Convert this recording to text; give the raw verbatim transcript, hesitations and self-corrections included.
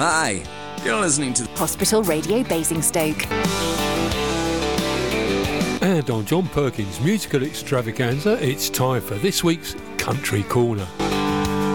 Hi, you're listening to Hospital Radio Basingstoke. And on John Perkins' musical extravaganza, it's time for this week's Country Corner.